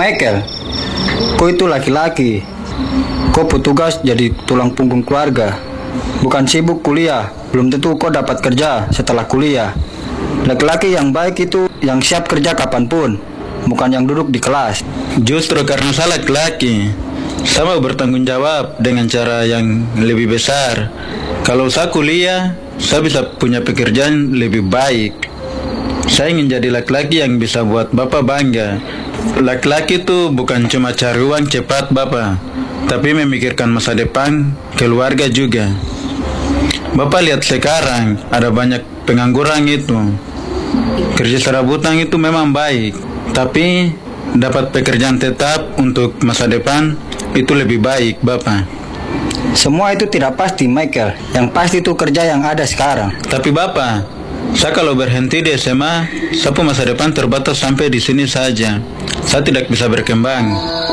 Michael, kau itu laki-laki. Kau petugas jadi tulang punggung keluarga. Bukan sibuk kuliah, belum tentu kau dapat kerja setelah kuliah. Laki-laki yang baik itu yang siap kerja kapanpun, bukan yang duduk di kelas. Justru karena saya laki-laki, saya mau bertanggung jawab dengan cara yang lebih besar. Kalau saya kuliah, saya bisa punya pekerjaan lebih baik. Saya ingin jadi laki-laki yang bisa buat Bapak bangga. Laki-laki itu bukan cuma cari uang cepat, Bapak, tapi memikirkan masa depan keluarga juga. Bapak lihat sekarang, ada banyak pengangguran itu. Kerja serabutan itu memang baik, tapi dapat pekerjaan tetap untuk masa depan itu lebih baik, Bapak. Semua itu tidak pasti, Michael. Yang pasti itu kerja yang ada sekarang. Tapi Bapak, saya kalau berhenti di SMA, saya pun masa depan terbatas sampai di sini saja. Saya tidak bisa berkembang.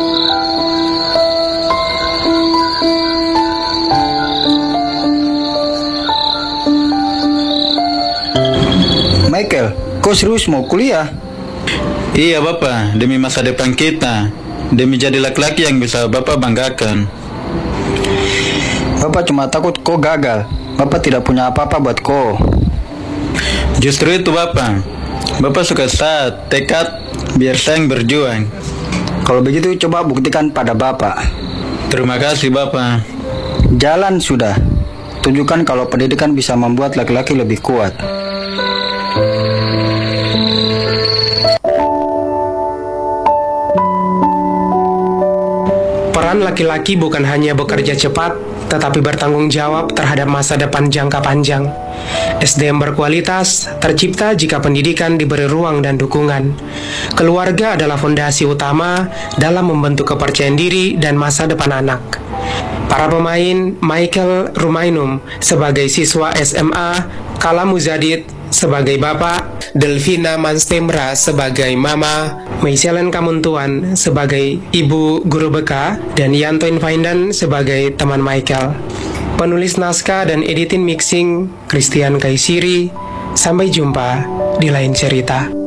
Michael, kau serius mau kuliah? Iya Bapak, demi masa depan kita, demi jadi laki-laki yang bisa Bapak banggakan. Bapak cuma takut kau gagal. Bapak tidak punya apa-apa buat kau. Justru itu Bapak, Bapak suka saat tekad biar saya yang berjuang. Kalau begitu coba buktikan pada Bapak. Terima kasih Bapak. Jalan sudah. Tunjukkan kalau pendidikan bisa membuat laki-laki lebih kuat. Peran laki-laki bukan hanya bekerja cepat, tetapi bertanggung jawab terhadap masa depan jangka panjang. SDM berkualitas tercipta jika pendidikan diberi ruang dan dukungan. Keluarga adalah fondasi utama dalam membentuk kepercayaan diri dan masa depan anak. Para pemain: Michael Rumainum sebagai siswa SMA, Kala Muzadid sebagai bapak, Delvina Manstemra sebagai mama, Meiselen Kamuntuan sebagai ibu guru BK, dan Yanto Infaindan sebagai teman Michael. Penulis naskah dan editing mixing Christian Kaisiri. Sampai jumpa di lain cerita.